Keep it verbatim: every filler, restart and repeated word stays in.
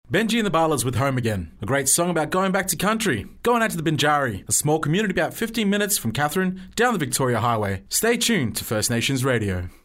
Benji and the Barlas with Home Again, a great song about going back to country, going out to the Binjari, a small community about fifteen minutes from Katherine down the Victoria Highway. Stay tuned to First Nations Radio.